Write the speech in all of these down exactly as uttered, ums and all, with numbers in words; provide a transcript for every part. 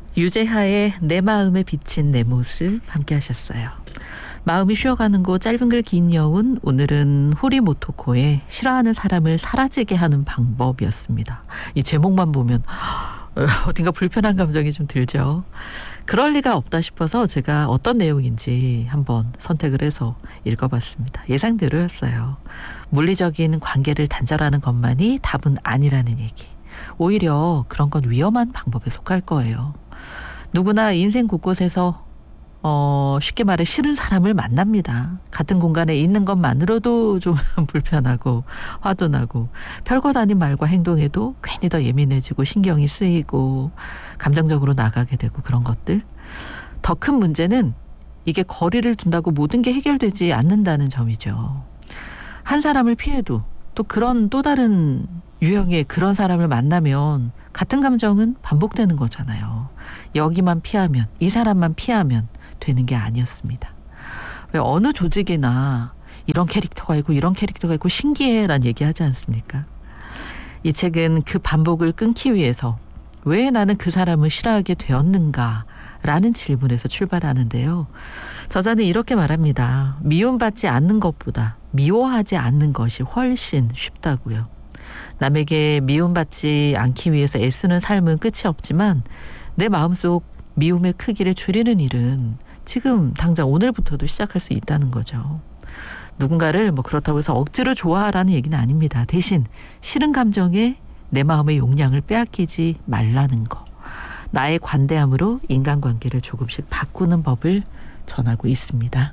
유재하의 내 마음에 비친 내 모습 함께 하셨어요. 마음이 쉬어가는 곳 짧은 글 긴 여운, 오늘은 호리모토코의 싫어하는 사람을 사라지게 하는 방법이었습니다. 이 제목만 보면 어딘가 불편한 감정이 좀 들죠. 그럴 리가 없다 싶어서 제가 어떤 내용인지 한번 선택을 해서 읽어봤습니다. 예상대로였어요. 물리적인 관계를 단절하는 것만이 답은 아니라는 얘기. 오히려 그런 건 위험한 방법에 속할 거예요. 누구나 인생 곳곳에서 어, 쉽게 말해 싫은 사람을 만납니다. 같은 공간에 있는 것만으로도 좀 불편하고 화도 나고 별것 아닌 말과 행동에도 괜히 더 예민해지고 신경이 쓰이고 감정적으로 나가게 되고 그런 것들. 더 큰 문제는 이게 거리를 둔다고 모든 게 해결되지 않는다는 점이죠. 한 사람을 피해도 또 그런 또 다른 유형의 그런 사람을 만나면 같은 감정은 반복되는 거잖아요. 여기만 피하면, 이 사람만 피하면 되는 게 아니었습니다. 왜 어느 조직이나 이런 캐릭터가 있고 이런 캐릭터가 있고 신기해란 얘기하지 않습니까? 이 책은 그 반복을 끊기 위해서 왜 나는 그 사람을 싫어하게 되었는가 라는 질문에서 출발하는데요. 저자는 이렇게 말합니다. 미움받지 않는 것보다 미워하지 않는 것이 훨씬 쉽다고요. 남에게 미움받지 않기 위해서 애쓰는 삶은 끝이 없지만 내 마음속 미움의 크기를 줄이는 일은 지금 당장 오늘부터도 시작할 수 있다는 거죠. 누군가를 뭐 그렇다고 해서 억지로 좋아하라는 얘기는 아닙니다. 대신 싫은 감정에 내 마음의 용량을 빼앗기지 말라는 거. 나의 관대함으로 인간관계를 조금씩 바꾸는 법을 전하고 있습니다.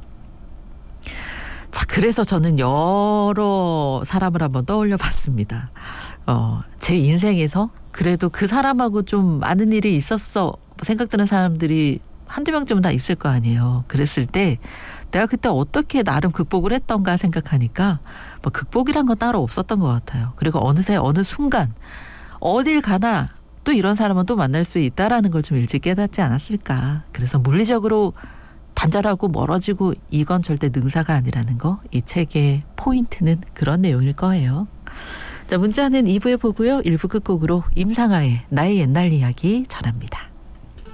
자, 그래서 저는 여러 사람을 한번 떠올려 봤습니다. 어, 제 인생에서 그래도 그 사람하고 좀 많은 일이 있었어 생각드는 사람들이 한두 명쯤은 다 있을 거 아니에요. 그랬을 때 내가 그때 어떻게 나름 극복을 했던가 생각하니까 뭐 극복이란 건 따로 없었던 것 같아요. 그리고 어느새 어느 순간 어딜 가나 또 이런 사람은 또 만날 수 있다라는 걸 좀 일찍 깨닫지 않았을까. 그래서 물리적으로 단절하고 멀어지고 이건 절대 능사가 아니라는 거. 이 책의 포인트는 그런 내용일 거예요. 자, 문자는 이 부에 보고요. 일 부 끝곡으로 임상아의 나의 옛날 이야기 전합니다.